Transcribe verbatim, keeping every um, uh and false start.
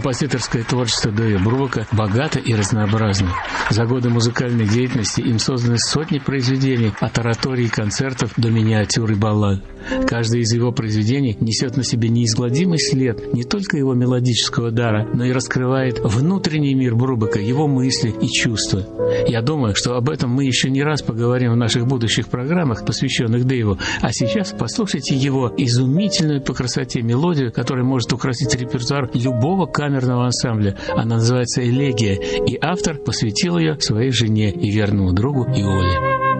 Композиторское творчество Дэйва Брубака богато и разнообразно. За годы музыкальной деятельности им созданы сотни произведений, от ораторий и концертов до миниатюр и баллад. Каждое из его произведений несет на себе неизгладимый след не только его мелодического дара, но и раскрывает внутренний мир Брубака, его мысли и чувства. Я думаю, что об этом мы еще не раз поговорим в наших будущих программах, посвященных Дэйву. А сейчас послушайте его изумительную по красоте мелодию, которая может украсить репертуар любого камерного ансамбля. Она называется «Элегия», и автор посвятил ее своей жене и верному другу Иоле.